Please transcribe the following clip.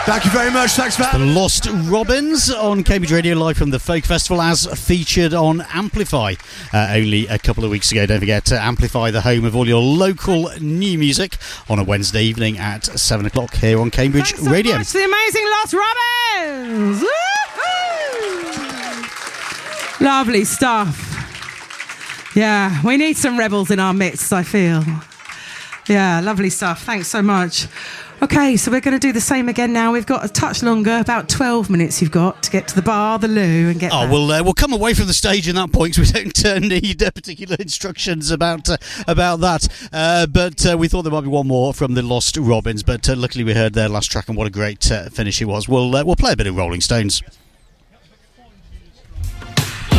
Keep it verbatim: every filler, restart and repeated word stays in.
Thank you very much. Thanks for The Lost Robins on Cambridge Radio, live from the Folk Festival, as featured on Amplify uh, only a couple of weeks ago. Don't forget to Amplify, the home of all your local new music, on a Wednesday evening at seven o'clock here on Cambridge Thanks so Radio. much to the amazing Lost Robins. Woo-hoo! Lovely stuff. Yeah, we need some rebels in our midst, I feel. Yeah, lovely stuff. Thanks so much. Okay, so we're going to do the same again now. We've got a touch longer, about twelve minutes you've got to get to the bar, the loo, and get Oh, back. we'll, uh, we'll come away from the stage in that point, so we don't uh, need uh, particular instructions about uh, about that. Uh, but uh, we thought there might be one more from the Lost Robins, but uh, luckily we heard their last track, and what a great uh, finish it was. We'll, uh, we'll play a bit of Rolling Stones.